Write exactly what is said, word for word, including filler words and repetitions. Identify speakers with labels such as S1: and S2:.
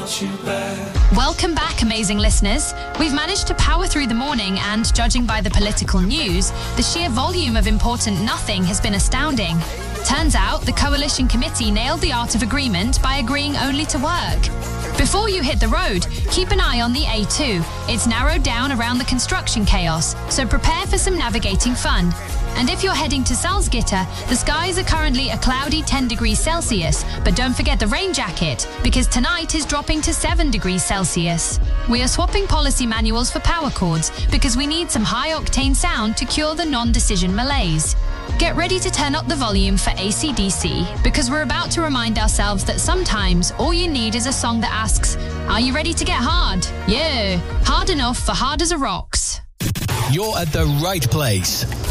S1: Welcome back, amazing listeners. We've managed to power through the morning and, judging by the political news, the sheer volume of important nothing has been astounding. Turns out the coalition committee nailed the art of agreement by agreeing only to work. Before you hit the road, keep an eye on the A two. It's narrowed down around the construction chaos, so prepare for some navigating fun. And if you're heading to Salzgitter, the skies are currently a cloudy ten degrees Celsius, but don't forget the rain jacket, because tonight is dropping to seven degrees Celsius. We are swapping policy manuals for power cords, because we need some high-octane sound to cure the non-decision malaise. Get ready to turn up the volume for A C D C, because we're about to remind ourselves that sometimes all you need is a song that asks, are you ready to get hard? Yeah, hard enough for Hard as a Rocks.
S2: You're at the right place.